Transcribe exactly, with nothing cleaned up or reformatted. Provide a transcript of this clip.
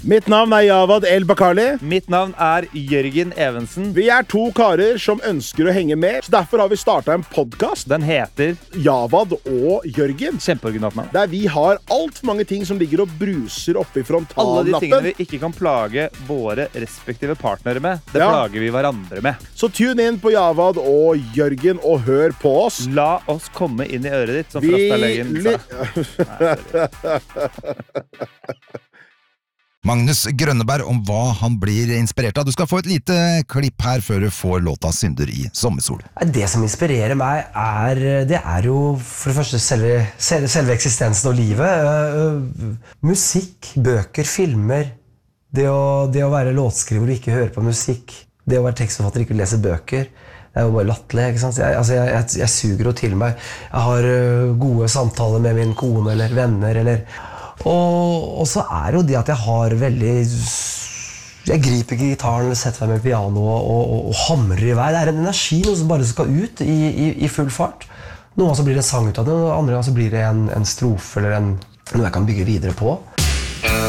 Mitt navn er Javad El Bakali. Mitt navn er Jørgen Evensen. Vi er to karer som ønsker å henge med, så derfor har vi startet en podcast. Den heter Javad og Jørgen. Kjempeoriginalt navn. Der vi har alt for mange ting som ligger og bruser oppe i Alle de tingene frontallappen. vi ikke kan plage våre respektive partnere med, det Ja. plager vi hverandre med. Så tune inn på Javad og Jørgen og hør på oss. La oss komme inn i øret ditt, som Vi Frastalegen sa. li- Nei, sorry. Magnus Grønneberg om hva han blir inspirert av. Du skal få et lite klipp her før du får låta Synder i sommersol. Det som inspirerer meg er, det er jo for det første selve, selve, selve eksistensen og livet. Uh, musikk, bøker, filmer. Det å, det å være låtskriver og ikke høre på musikk. Det å være tekstforfatter og ikke lese bøker. Det er jo bare latterlig, ikke sant? Jeg, altså jeg, jeg, jeg suger jo til meg. Jeg har uh, gode samtaler med min kone eller venner eller... Og, og så er det jo det at jeg har veldig jeg griper ikke gitaren setter meg med piano og, og, og hamrer i vei. Det er en energi, noe som bare skal ut i, i, i full fart. Noen ganger så blir det en sang ut av det, og andre ganger så blir det en, en strofe eller en, noe jeg kan bygge videre på.